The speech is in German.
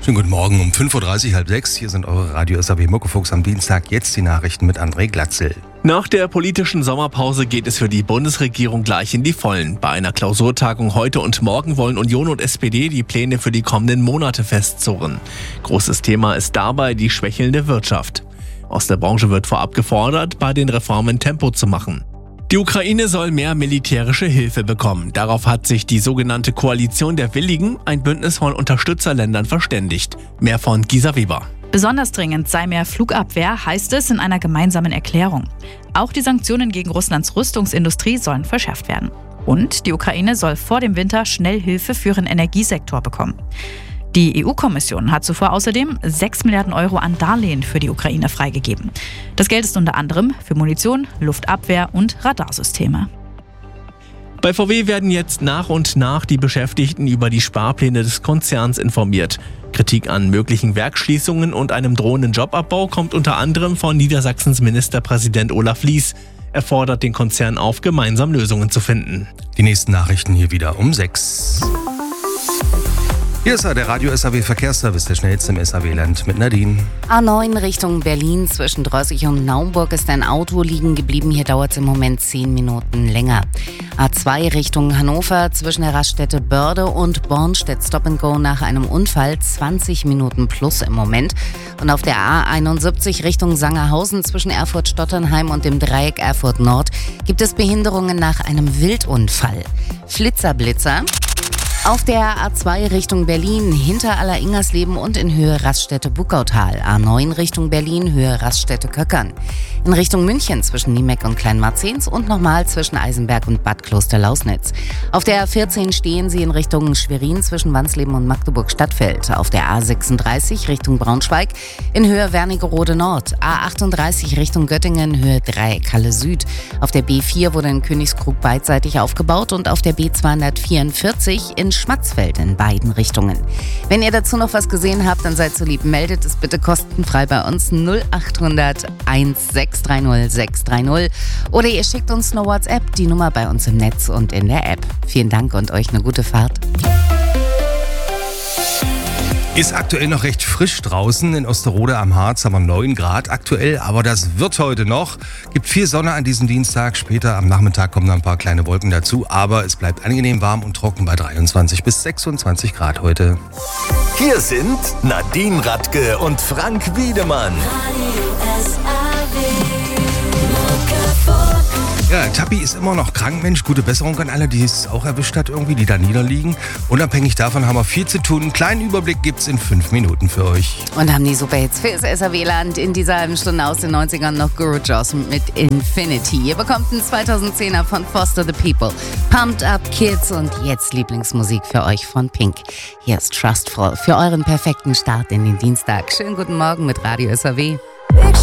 Schönen guten Morgen um 5.30 Uhr, halb 6. Hier sind eure Radio SAW Muckefuchs am Dienstag. Jetzt die Nachrichten mit André Glatzel. Nach der politischen Sommerpause geht es für die Bundesregierung gleich in die Vollen. Bei einer Klausurtagung heute und morgen wollen Union und SPD die Pläne für die kommenden Monate festzurren. Großes Thema ist dabei die schwächelnde Wirtschaft. Aus der Branche wird vorab gefordert, bei den Reformen Tempo zu machen. Die Ukraine soll mehr militärische Hilfe bekommen. Darauf hat sich die sogenannte Koalition der Willigen, ein Bündnis von Unterstützerländern, verständigt. Mehr von Gisa Weber. Besonders dringend sei mehr Flugabwehr, heißt es in einer gemeinsamen Erklärung. Auch die Sanktionen gegen Russlands Rüstungsindustrie sollen verschärft werden. Und die Ukraine soll vor dem Winter schnell Hilfe für ihren Energiesektor bekommen. Die EU-Kommission hat zuvor außerdem 6 Milliarden Euro an Darlehen für die Ukraine freigegeben. Das Geld ist unter anderem für Munition, Luftabwehr und Radarsysteme. Bei VW werden jetzt nach und nach die Beschäftigten über die Sparpläne des Konzerns informiert. Kritik an möglichen Werksschließungen und einem drohenden Jobabbau kommt unter anderem von Niedersachsens Ministerpräsident Olaf Lies. Er fordert den Konzern auf, gemeinsam Lösungen zu finden. Die nächsten Nachrichten hier wieder um 6. Hier ist der Radio SAW Verkehrsservice, der schnellste im SAW-Land mit Nadine. A9 Richtung Berlin zwischen Drossig und Naumburg ist ein Auto liegen geblieben. Hier dauert es im Moment 10 Minuten länger. A2 Richtung Hannover zwischen der Raststätte Börde und Bornstedt Stop and Go nach einem Unfall 20 Minuten plus im Moment. Und auf der A71 Richtung Sangerhausen zwischen Erfurt-Stotternheim und dem Dreieck Erfurt Nord gibt es Behinderungen nach einem Wildunfall. Flitzer-Blitzer. Auf der A2 Richtung Berlin, hinter Aller-Ingersleben und in Höhe Raststätte Buckautal. A9 Richtung Berlin, Höhe Raststätte Köckern. In Richtung München zwischen Niemeck und Kleinmarzens und nochmal zwischen Eisenberg und Bad Kloster-Lausnitz. Auf der A14 stehen Sie in Richtung Schwerin zwischen Wansleben und Magdeburg-Stadtfeld. Auf der A36 Richtung Braunschweig in Höhe Wernigerode Nord. A38 Richtung Göttingen, Höhe Dreieck Halle Süd. Auf der B4 wurde in Königskrug beidseitig aufgebaut und auf der B244 in Schmatzfeld in beiden Richtungen. Wenn ihr dazu noch was gesehen habt, dann seid so lieb, meldet es bitte kostenfrei bei uns 0800 1630 630 oder ihr schickt uns eine WhatsApp, die Nummer bei uns im Netz und in der App. Vielen Dank und euch eine gute Fahrt. Ist aktuell noch recht frisch draußen. In Osterode am Harz haben wir 9 Grad aktuell, aber das wird heute noch. Gibt viel Sonne an diesem Dienstag. Später am Nachmittag kommen dann ein paar kleine Wolken dazu, aber es bleibt angenehm warm und trocken bei 23 bis 26 Grad heute. Hier sind Nadine Radke und Frank Wiedemann. Ja, Tappi ist immer noch krank, Mensch. Gute Besserung an alle, die es auch erwischt hat irgendwie, die da niederliegen. Unabhängig davon haben wir viel zu tun. Einen kleinen Überblick gibt's in 5 Minuten für euch. Und haben die Superhits fürs SAW-Land in dieser halben Stunde aus den 90ern noch Guru Joss mit Infinity. Ihr bekommt einen 2010er von Foster the People, Pumped Up Kids und jetzt Lieblingsmusik für euch von Pink. Hier ist Trustful für euren perfekten Start in den Dienstag. Schönen guten Morgen mit Radio SAW.